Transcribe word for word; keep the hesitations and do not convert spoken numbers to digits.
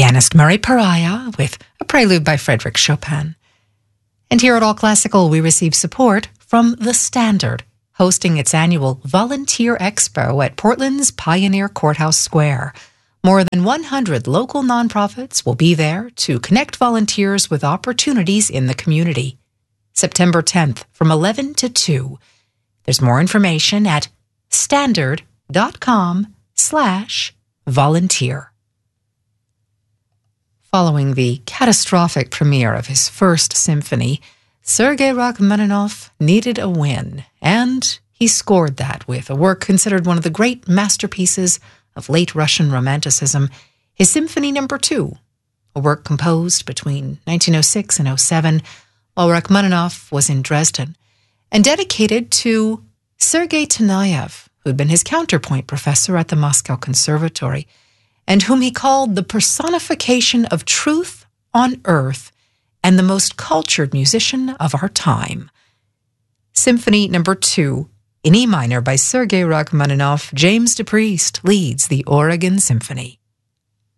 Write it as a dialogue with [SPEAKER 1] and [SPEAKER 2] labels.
[SPEAKER 1] pianist Murray Pariah with a prelude by Frédéric Chopin. And here at All Classical, we receive support from The Standard, hosting its annual Volunteer Expo at Portland's Pioneer Courthouse Square. More than one hundred local nonprofits will be there to connect volunteers with opportunities in the community. September tenth from eleven to two. There's more information at standard.com slash volunteer. Following the catastrophic premiere of his first symphony, Sergei Rachmaninoff needed a win, and he scored that with a work considered one of the great masterpieces of late Russian Romanticism, his Symphony Number Two, a work composed between nineteen oh six and oh seven, while Rachmaninoff was in Dresden, and dedicated to Sergei Tanayev, who'd been his counterpoint professor at the Moscow Conservatory, and whom he called the personification of truth on earth and the most cultured musician of our time. Symphony Number Two, in E minor by Sergei Rachmaninoff, James DePriest leads the Oregon Symphony.